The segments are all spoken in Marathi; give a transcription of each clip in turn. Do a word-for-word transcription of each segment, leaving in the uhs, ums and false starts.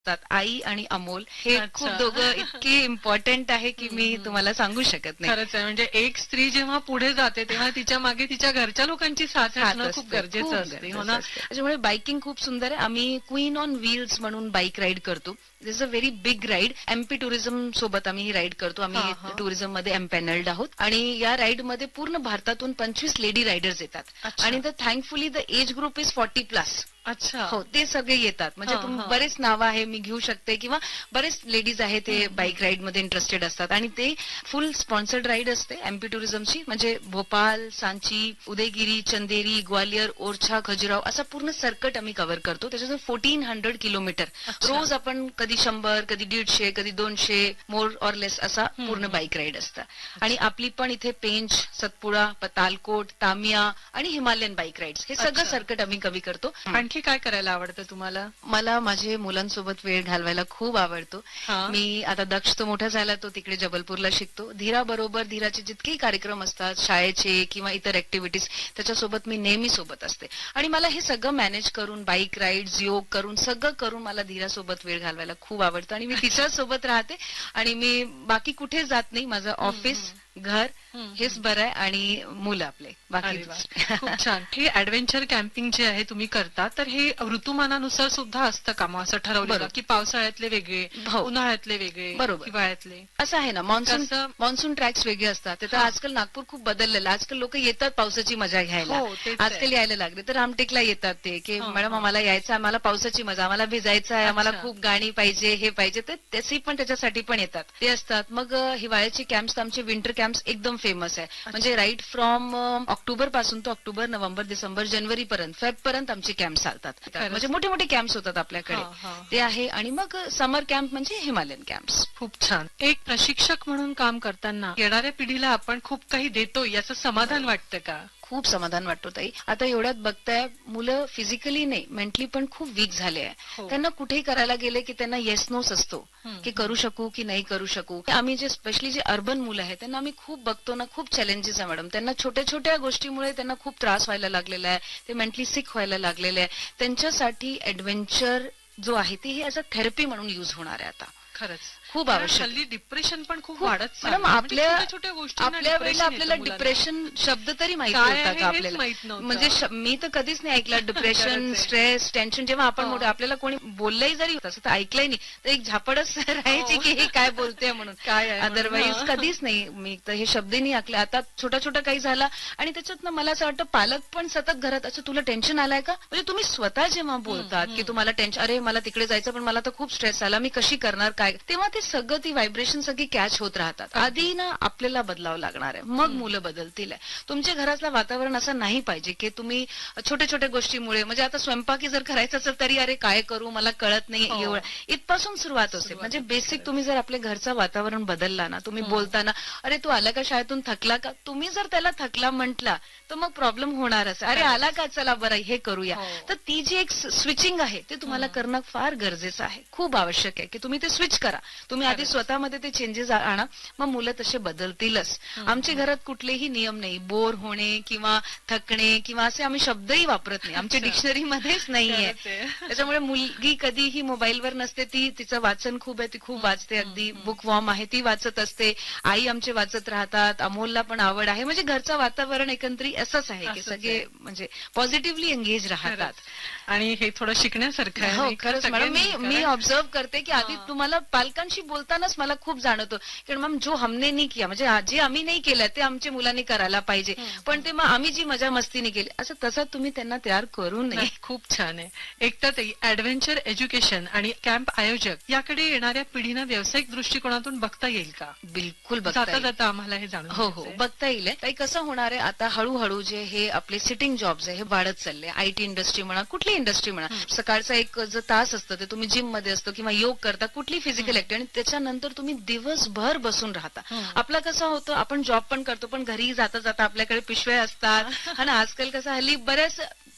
आई आणि अमोल हे खूप अच्छा. दोघं इतके इम्पॉर्टंट आहे की मी तुम्हाला सांगू शकत नाही. खरंच आहे. म्हणजे एक स्त्री जेव्हा पुढे जाते तेव्हा तिच्या मागे तिच्या घरच्या लोकांची साथ साथ असणं खूप असते, गरजेचं खूप असते, हो गरजेचं ना? असते. त्याच्यामुळे बायकिंग खूप सुंदर आहे. आम्ही क्वीन ऑन व्हील्स म्हणून बाईक राईड करतो. दिस is a very big ride. MP tourism सोबत आम्ही ही राईड करतो. हा, आम्ही हा. टुरिझम मध्ये एम्पॅनल्ड आहोत आणि या राईड मध्ये पूर्ण भारतातून पंचवीस लेडी रायडर्स येतात अच्छा. आणि the thankfully the age group is forty plus. अच्छा. हो, ते सगळे येतात. म्हणजे हा, तुम हा. बरेच नावं आहे मी घेऊ शकते किंवा बरेच लेडीज आहे ते हम्म, बाईक राईड मध्ये इंटरेस्टेड असतात आणि ते फुल स्पॉन्सर्ड राईड असते एमपी टुरिझमची. म्हणजे भोपाळ, सांची, उदयगिरी, चंदेरी, ग्वालियर, ओरछा, खजुराहो असा पूर्ण सर्कट आम्ही कव्हर करतो. त्याच्यातून फोर्टीन हंड्रेड किलोमीटर अच्छा. रोज आपण कधी शंभर कधी दीडशे कधी दोनशे मोर ऑर लेस असा हम्म, पूर्ण हम्म. बाईक राईड असतं. आणि अच्छा. आपली पण इथे पेंच, सतपुडा, तालकोट, तामिया आणि हिमालयन बाईक राईड्स हे सगळं अच्छा. सर्कट आम्ही कव्हर करतो. आणखी काय करायला आवडतं तुम्हाला? मला माझे मुलांसोबत वेळ घालवायला खूप आवडतो. हा. मी आता दक्ष तो मोठा झाला, तो तिकडे जबलपूरला शिकतो. धीरा बरोबर धीराचे जितकेही कार्यक्रम असतात शाळेचे किंवा इतर ऍक्टिव्हिटीज त्याच्यासोबत मी नेहमी सोबत असते आणि मला हे सगळं मॅनेज करून बाईक राईड्स योग करून सगळं करून मला धीरासोबत वेळ घालवायला खूप आवडतं आणि मी तिच्या सोबत राहते आणि मी बाकी कुठे जात नाही. माझं हम्म, ऑफिस हम्म. घर हम्म, हेच हम्म. बरं आहे आणि मुलं आपले बाकी अरे वा, खूप छान. हे ऍडव्हेंचर कॅम्पिंग जे आहे तुम्ही करता तर हे ऋतुमानानुसार सुद्धा असतं का मग असं ठरवलेलं बरोबर. की पावसाळ्यातले वेगळे, हो. उन्हाळ्यातले वेगळे, बरोबर. हिवाळ्यातले? असं आहे ना, मान्सून कसं? मान्सून ट्रॅक्स वेगळे असतात. ते तर हा. आजकाल नागपूर खूप बदललेलं आहे. आजकाल लोक येतात पावसाची मजा घ्यायला. हो, तेच आहे. आजकाल यायला लागले तर रामटेकला येतात ते की हा, मॅडम हा. आम्हाला यायचं, आम्हाला पावसाची मजा, आम्हाला भिजायचं आहे, आम्हाला अच्छा. खूप गाणी पाहिजे, हे पाहिजे. तर त्याची पण त्याच्यासाठी पण येतात ते असतात. मग अ, हिवाळ्याचे कॅम्प्स आमचे विंटर कॅम्प्स एकदम फेमस आहे. म्हणजे अच्छा. राईट फ्रॉम ऑक्टोबर पासून तो ऑक्टोबर, नोव्हेंबर, डिसेंबर, जानेवारी पर्यंत फेब पर्यंत आमचे कॅम्प चालतात. खरंच. म्हणजे मोठे मोठे कॅम्प्स होतात आपल्याकडे. हा, हा. ते आहे आणि मग समर कॅम्प म्हणजे हिमालयन कॅम्प्स. खूप छान. एक प्रशिक्षक म्हणून काम करताना येणाऱ्या पिढीला आपण खूप काही देतो याचं समाधान वाटतं का? खूप समाधान वाटतो ताई. आता एवढ्यात बघताय मुलं फिजिकली नाही मेंटली पण खूप वीक झाले आहे. हो. त्यांना कुठेही करायला गेले की त्यांना येस नोच असतो हम्म, की हम्म. करू शकू की नाही करू शकू. आम्ही जे स्पेशली जे अर्बन मुलं आहेत त्यांना आम्ही खूप बघतो ना, खूप चॅलेंजेस आहे मॅडम. त्यांना छोट्या छोट्या गोष्टीमुळे त्यांना खूप त्रास व्हायला लागलेला आहे. ते मेंटली सिक व्हायला लागलेले आहे. त्यांच्यासाठी ऍडव्हेंचर जो आहे ते ही ॲज अ थेरपी म्हणून युज होणार आहे आता. खरंच. खूप कारण आवश्यक हल्ली डिप्रेशन पण खूप खूप वाढत मॅडम चाललंय. म्हणजे आपल्या छोट्या छोट्या गोष्टींना आपल्या वेळेला डिप्रेशन आपल्याला येतं मुलांना. डिप्रेशन शब्द तरी माहिती काय होता आहे का हेच आपल्याला? माहित नव्हतं. म्हणजे श- मी तर कधीच नाही ऐकलं डिप्रेशन, खरंच आहे. Stress, tension. जेव्हा आपण हो. मोठे आपल्याला कोणी बोललंही जरी तसं तर ऐकलंही नाही तर एक झापडच राहायची हो. की हे काय बोलते म्हणून. काय आहे म्हणून, अदरवाईज हा. कधीच नाही मी तर हे शब्दही नाही ऐकले. आता छोटा छोटा काही झाला आणि त्याच्यात मला असं वाटतं पालक पण सतत घरात असं तुला टेन्शन आलाय का? म्हणजे तुम्ही स्वतः जेव्हा बोलतात की हम्म. तुम्हाला टेन्शन, अरे मला तिकडे जायचं पण मला तर खूप स्ट्रेस आला, मी कशी करणार काय, तेव्हा ते सगळं ती व्हायब्रेशन सगळी कॅच होत राहतात. आधी ना आपल्याला बदलावं लागणार आहे, मग हम्म. मुलं बदलतील. तुमच्या घरातलं वातावरण असं नाही पाहिजे की तुम्ही छोट्या छोट्या गोष्टीमुळे म्हणजे आता स्वयंपाकी जर करायचं असेल तरी अरे काय करू मला कळत नाही हो. एवढं इथपासून सुरुवात होते. सुरुवात म्हणजे होते, बेसिक खरंच. तुम्ही जर आपल्या घरचं वातावरण बदलला ना, तुम्ही हम्म. बोलताना अरे तू आला का शाळेतून थकला का, तुम्ही जर त्याला थकला म्हटला तर मग प्रॉब्लेम होणारच. अरे खरंच. आला का, चला बरं हे करूया. हो. तर ती जी एक स्विचिंग आहे ते तुम्हाला हम्म. करणं फार गरजेचं आहे, खूप आवश्यक आहे की तुम्ही ते स्विच करा. तुम्ही आधी खरंच. स्वतःमध्ये ते चेंजेस आणा, मग मुलं तसे बदलतीलच. हम्म, आमच्या हम्म. घरात कुठलेही नियम नाही, बोर होणे किंवा थकणे किंवा असे आम्ही शब्दही वापरत नाही, आमच्या अच्छा. डिक्शनरी मध्येच नाहीये. खरंच आहे. त्याच्यामुळे मुलगी कधीही मोबाईलवर नसते, ती तिचं वाचन खूप आहे, ती खूप हम्म, वाचते, हम्म, अगदी हम्म. बुक वॉर्म आहे, ती वाचत असते. आई आमचे वाचत राहतात, अमोलला पण आवड आहे. म्हणजे घरचं वातावरण एकंदरीत असंच आहे की असंच सगळे आहे. म्हणजे पॉझिटिव्हली एंगेज राहतात. खरंच. आणि हे थोडं शिकण्यासारखं आहे हो नाही का खरंच मॅडम. मी सगळ्यांनी? मी कारण ऑब्झर्व करते की आधी हा. तुम्हाला पालकांशी बोलतानाच मला खूप जाणवतं की मॅम जो हमने नाही किया म्हणजे जे आम्ही नाही केलं ते आमच्या मुलांनी करायला पाहिजे, हम्म, पण हम्म. ते मग आम्ही जी मजा मस्तीने केली असं तसं तुम्ही त्यांना तयार करू नये. नाही, खूप छान आहे. एक तर ते ऍडव्हेंचर एज्युकेशन आणि कॅम्प आयोजक याकडे येणाऱ्या पिढीनं व्यावसायिक दृष्टिकोनातून बघता येईल का? बिलकुल बघता जाता येईल. जाता आम्हाला हे जाणून हो हो घ्यायचंय. बघता येईल. काही कसं होणार आहे आता हळूहळू जे हे आपले सिटिंग जॉब्स आहे हे वाढत चालले. आयटी इंडस्ट्री म्हणा, कुठली इंडस्ट्री म्हणा, हम्म. सकाळचा एक जो तास असतं ते तुम्ही जिम मध्ये असतो किंवा योग करता, कुठली फिजिकल हम्म. ऍक्टिव्हिटी, आणि त्याच्यानंतर तुम्ही दिवसभर बसून राहता. हम्म. आपला कसं होतं, आपण जॉब पण करतो पण घरी जाता जाता आपल्याकडे पिशव्या असतात. आणि आजकाल कसं हल्ली बऱ्याच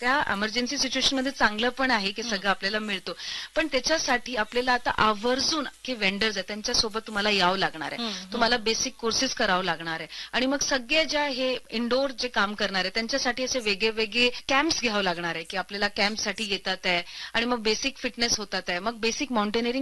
त्या इमर्जन्सी सिच्युएशन मध्ये चांगलं पण आहे की सगळं आपल्याला मिळतो, पण त्याच्यासाठी आपल्याला आता आवर्जून की वेंडर्स आहेत त्यांच्यासोबत तुम्हाला यावं लागणार आहे, तुम्हाला बेसिक कोर्सेस करावं लागणार आहे. आणि मग सगळे ज्या हे इंडोर जे काम करणार आहे त्यांच्यासाठी असे वेगळे वेगळे कॅम्प्स घ्यावं लागणार आहे की आपल्याला कॅम्पसाठी येतात आहे आणि मग बेसिक फिटनेस होतात आहे, मग बेसिक माउंटेनिअरिंग